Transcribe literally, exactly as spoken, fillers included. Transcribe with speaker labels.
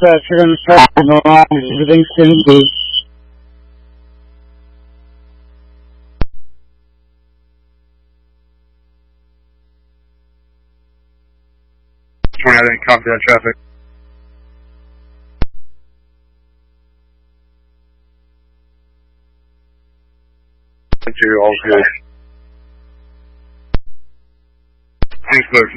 Speaker 1: dispatch, you're going to start the line. Everything's going to be.
Speaker 2: twenty, I didn't copy that traffic. Thank you, all good.